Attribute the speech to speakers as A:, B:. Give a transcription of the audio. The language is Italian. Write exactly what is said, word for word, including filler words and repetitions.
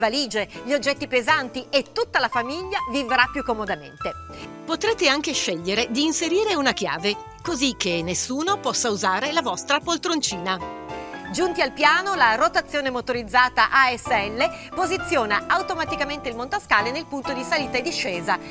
A: valigie, gli oggetti pesanti e tutta la famiglia vivrà più comodamente.
B: Potrete anche scegliere di inserire una chiave, così che nessuno possa usare la vostra poltroncina.
A: Giunti al piano, la rotazione motorizzata A S L posiziona automaticamente il montascale nel punto di salita e discesa